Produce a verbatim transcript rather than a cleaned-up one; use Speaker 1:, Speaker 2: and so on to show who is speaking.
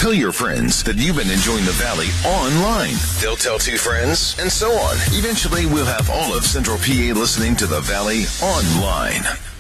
Speaker 1: Tell your friends that you've been enjoying the Valley online. They'll tell two friends, and so on. Eventually, we'll have all of Central P A listening to the Valley online.